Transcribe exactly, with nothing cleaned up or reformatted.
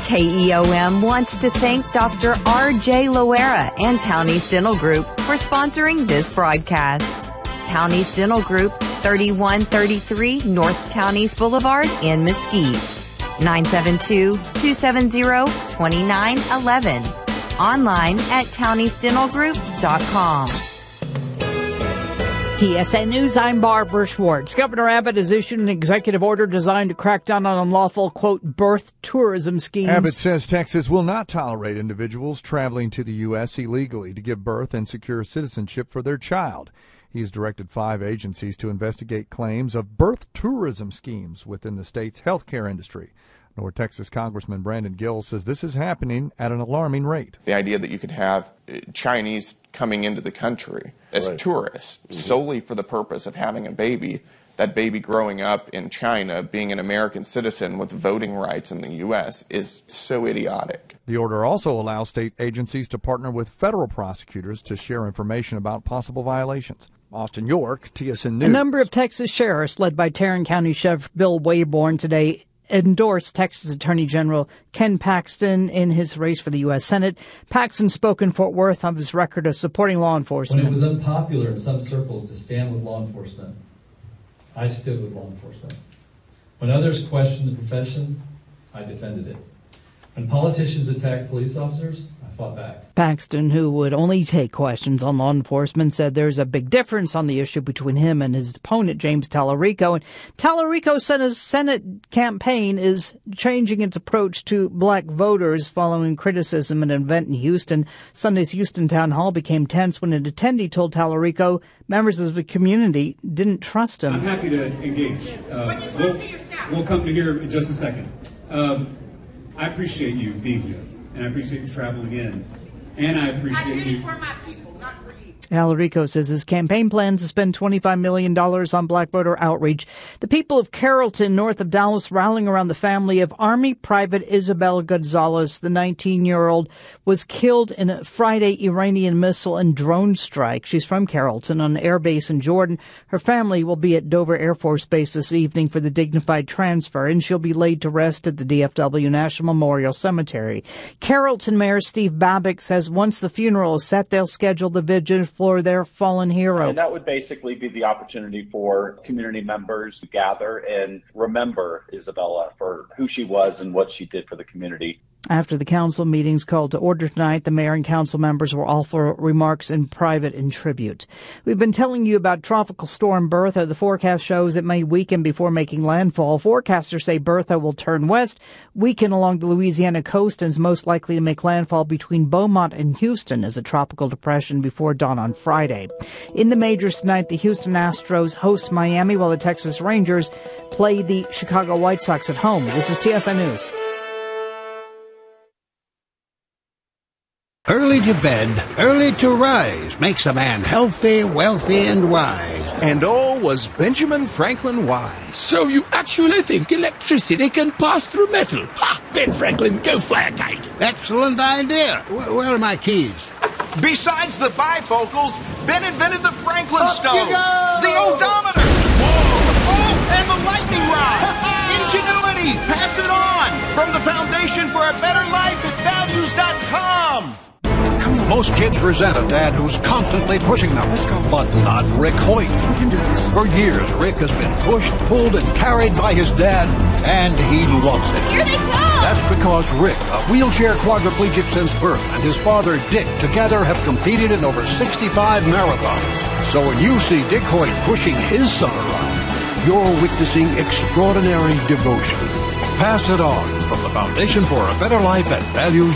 K E O M wants to thank Doctor R J Loera and Townie's Dental Group for sponsoring this broadcast. Townie's Dental Group, thirty-one thirty-three North Townies Boulevard in Mesquite. nine seven two, two seven zero, two nine one one. Online at townies dental group dot com. T S N News, I'm Barbara Schwartz. Governor Abbott has issued an executive order designed to crack down on unlawful, quote, birth tourism schemes. Abbott says Texas will not tolerate individuals traveling to the U S illegally to give birth and secure citizenship for their child. He has directed five agencies to investigate claims of birth tourism schemes within the state's healthcare industry. North Texas Congressman Brandon Gill says this is happening at an alarming rate. The idea that you could have Chinese coming into the country as right. tourists mm-hmm. solely for the purpose of having a baby, that baby growing up in China, being an American citizen with voting rights in the U S, is so idiotic. The order also allows state agencies to partner with federal prosecutors to share information about possible violations. Austin York, T S N News. A number of Texas sheriffs, led by Tarrant County Sheriff Bill Wayborn, today endorsed Texas Attorney General Ken Paxton in his race for the U S Senate. Paxton spoke in Fort Worth of his record of supporting law enforcement. When it was unpopular in some circles to stand with law enforcement, I stood with law enforcement. When others questioned the profession, I defended it. When politicians attacked police officers, I fought back. Paxton, who would only take questions on law enforcement, said there's a big difference on the issue between him and his opponent, James Tallarico. And Tallarico said his Senate campaign is changing its approach to black voters following criticism at an event in Houston. Sunday's Houston Town Hall became tense when an attendee told Tallarico members of the community didn't trust him. I'm happy to engage. Uh, we'll, we'll come to here in just a second. Um, I appreciate you being here, and I appreciate you traveling in, and I appreciate you. Tallarico says his campaign plans to spend twenty-five million dollars on black voter outreach. The people of Carrollton, north of Dallas, rallying around the family of Army Private Isabel Gonzalez. The nineteen-year-old was killed in a Friday Iranian missile and drone strike. She's from Carrollton on an air base in Jordan. Her family will be at Dover Air Force Base this evening for the dignified transfer, and she'll be laid to rest at the D F W National Memorial Cemetery. Carrollton Mayor Steve Babick says once the funeral is set, they'll schedule the vigil for their fallen hero. And that would basically be the opportunity for community members to gather and remember Isabella for who she was and what she did for the community. After the council meetings called to order tonight, the mayor and council members will offer remarks in private in tribute. We've been telling you about Tropical Storm Bertha. The forecast shows it may weaken before making landfall. Forecasters say Bertha will turn west, weaken along the Louisiana coast, and is most likely to make landfall between Beaumont and Houston as a tropical depression before dawn on Friday. In the majors tonight, the Houston Astros host Miami while the Texas Rangers play the Chicago White Sox at home. This is T S N News. Early to bed, early to rise makes a man healthy, wealthy, and wise. And all was Benjamin Franklin wise. So you actually think electricity can pass through metal? Ha! Ben Franklin, go fly a kite. Excellent idea. Where, where are my keys? Besides the bifocals, Ben invented the Franklin Up stone, you go! the odometer, whoa, oh, and the lightning rod. Ingenuity, pass it on. From the Foundation for a Better Life at values dot com. Most kids resent a dad who's constantly pushing them. Let's go. But not Rick Hoyt. We can do this. For years, Rick has been pushed, pulled, and carried by his dad, and he loves it. Here they come! That's because Rick, a wheelchair quadriplegic since birth, and his father, Dick, together have competed in over sixty-five marathons. So when you see Dick Hoyt pushing his son around, you're witnessing extraordinary devotion. Pass it on from the Foundation for a Better Life at values